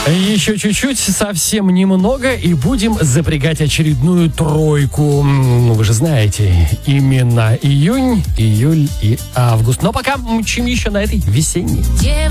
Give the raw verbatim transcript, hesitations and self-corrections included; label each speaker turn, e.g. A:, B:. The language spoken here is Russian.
A: Еще чуть-чуть, совсем немного, и будем запрягать очередную тройку. Ну, вы же знаете, именно июнь, июль и август. Но пока мчим еще на этой весенней.